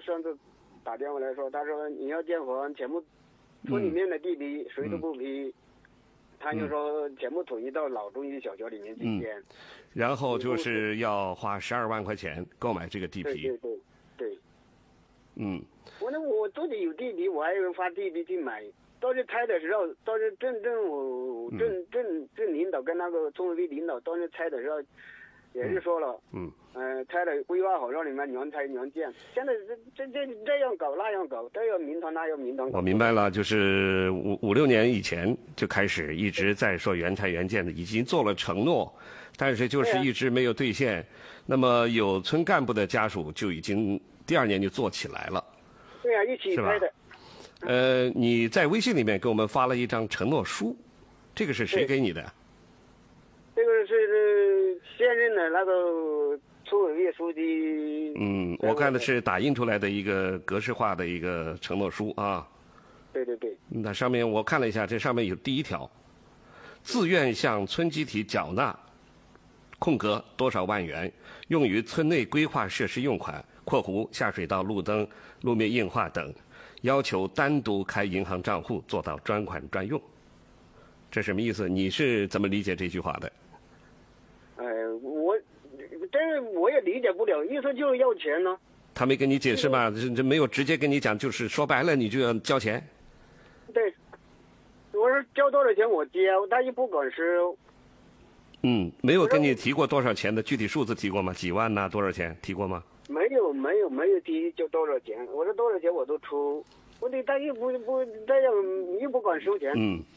上次打电话来说，他说你要建房，全部村里面的地皮谁都不批，他就说全部统一到老中医小学里面去建。 然后就是要花12万块钱购买这个地皮。 对。我自己有地皮，我还要花地皮去买。到时拆的时候，到时镇领导跟那个村委会领导到时拆的时候，也是说了，拆了规划好让你们原拆原建。现在这样搞那样搞，这样民团那样民团。 我明白了，就是5-6年以前就开始一直在说原拆原建的，已经做了承诺，但是就是一直没有兑现。那么有村干部的家属就已经第2年就做起来了。 对呀，一起拆的。 你在微信里面给我们发了一张承诺书，这个是谁给你的？ 这个是现任的那个村委会书记。 我看的是打印出来的一个格式化的一个承诺书啊。 对。 那上面我看了一下，这上面有第1条，自愿向村集体缴纳空格多少万元，用于村内规划设施用款（括弧下水道、路灯、路面硬化等）。要求单独开银行账户，做到专款专用，这什么意思？你是怎么理解这句话的？ 我也理解不了，意思就是要钱呢。 他没跟你解释吗？这没有直接跟你讲，就是说白了，你就要交钱。 对，我说交多少钱我交，他又不管收。 没有跟你提过多少钱的具体数字提过吗？几万呐？多少钱提过吗？ 没有提就多少钱，我说多少钱我都出，我得他又不这样，又不管收钱。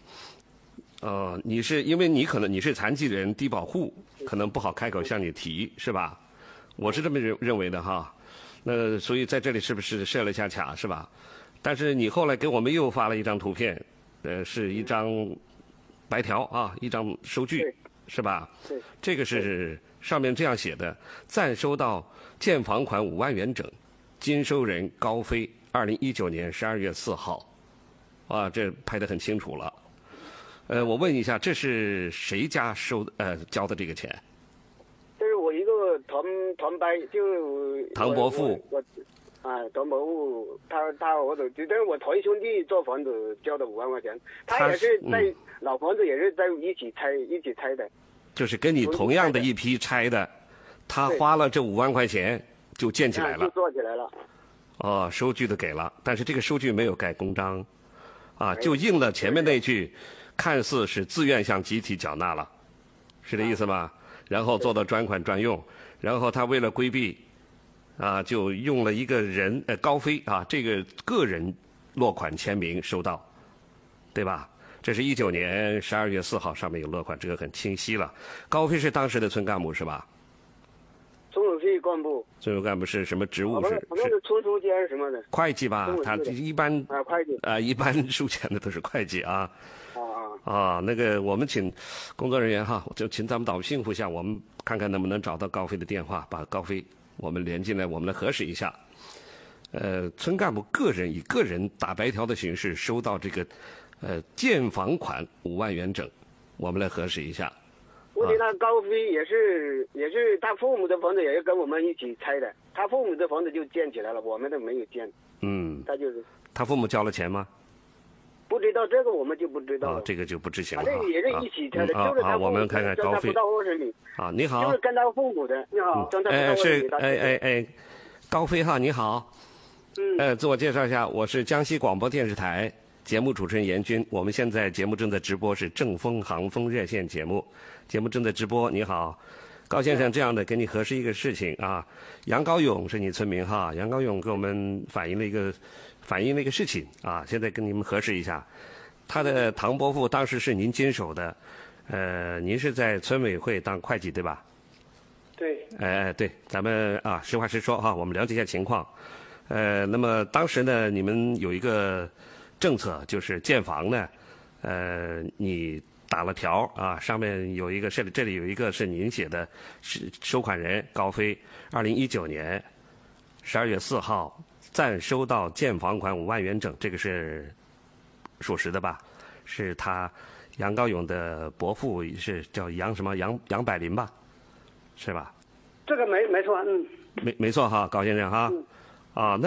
你是因为你可能你是残疾人低保户，可能不好开口向你提，是吧？我是这么认为的哈。那所以在这里是不是设了一下卡，是吧？但是你后来给我们又发了一张图片，是一张白条啊，一张收据，是吧？ 对。 这个是上面这样写的：暂收到建房款5万元整，经收人高飞，2019年12月4号。这拍得很清楚了。我问一下，这是谁家交的这个钱？ 这是我一个团伯，就唐伯父。 唐伯父，他儿子，就等于我堂兄弟做房子交的5万块钱，他也是在老房子也是在一起拆的。就是跟你同样的一批拆的，他花了这5万块钱就建起来了， 就做起来了。 收据都给了，但是这个收据没有盖公章，就印了前面那句，看似是自愿向集体缴纳了，是这意思吗？然后做到专款专用，然后他为了规避，就用了一个人高飞这个个人落款签名收到，对吧？这是19年12月4号，上面有落款，这个很清晰了。高飞是当时的村干部是吧？ 村委会干部。 村委会干部是什么职务？ 好像是村书记什么的。 会计吧，他一般会计一般收钱的都是会计啊。那个我们请工作人员就请咱们导幸福一下，我们看看能不能找到高飞的电话，把高飞我们连进来，我们来核实一下。村干部以个人打白条的形式收到这个建房款5万元整，我们来核实一下。 问题他高飞也是他父母的房子也是跟我们一起拆的，他父母的房子就建起来了，我们都没有建。 他父母交了钱吗？ 不知道，这个我们就不知道了。 这个就不知情了。 这个也是一起拆的，就是他父母。 我们看看高飞。 不到20米。 你好。 就是跟他父母的。你好。 高飞你好。自我介绍一下，我是江西广播电视台节目主持人严军，我们现在节目正在直播，是正风航风热线节目正在直播。你好，高先生，这样的给你核实一个事情杨高勇是你村民杨高勇给我们反映了一个事情现在跟你们核实一下，他的唐伯父当时是您经手的，您是在村委会当会计对吧？ 对。 对，咱们实话实说我们了解一下情况。那么当时呢，你们有一个政策，就是建房呢，你打了条上面有一个这里有一个是您写的，是收款人高飞，2019年12月4号暂收到建房款5万元整，这个是属实的吧？是他杨高勇的伯父，是叫杨百林吧？是吧？ 这个没错， 没错高先生那